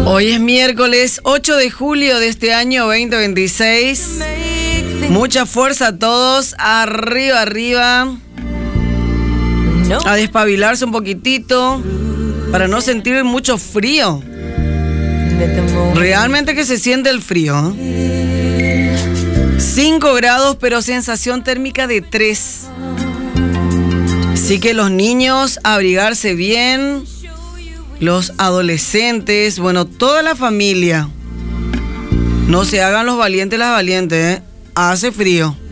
Hoy es miércoles 8 de julio de este año 2026. Mucha fuerza a todos. Arriba, arriba. A despabilarse un poquitito para no sentir mucho frío. Realmente que se siente el frío. 5 grados, pero sensación térmica de 3. Así que los niños, abrigarse bien. Los adolescentes, bueno, toda la familia. No se hagan los valientes las valientes, ¿eh? Hace frío.